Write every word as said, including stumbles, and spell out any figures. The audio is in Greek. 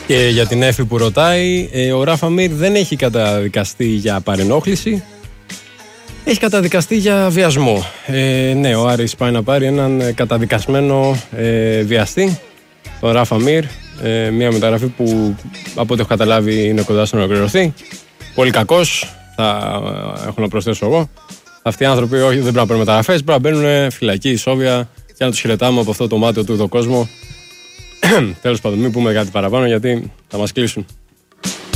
Και για την Εφη που ρωτάει, ε, ο Ράφα Μίρ δεν έχει καταδικαστεί για παρενόχληση. Έχει καταδικαστεί για βιασμό. Ε, ναι, ο Άρης πάει να πάρει έναν καταδικασμένο ε, βιαστή, τον Ράφα Μίρ. Ε, μια μεταγραφή που από ό,τι έχω καταλάβει είναι κοντά στο να ολοκληρωθεί. Πολύ κακός, θα έχω να προσθέσω εγώ. Αυτοί οι άνθρωποι όχι, δεν πρέπει να παίρνουν μεταγραφές, πρέπει να μπαίνουν φυλακή, ισόβια και να τους χαιρετάμε από αυτό το μάτιο του το κόσμο. Τέλος πάντων, μην πούμε κάτι παραπάνω γιατί θα μας κλείσουν.